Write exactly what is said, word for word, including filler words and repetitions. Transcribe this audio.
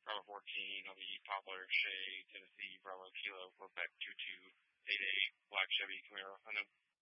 Bravo fourteen on the Poplar, Shea, Tennessee, Bravo Kilo, Quebec two two eight eight, Black Chevy Camaro. I know.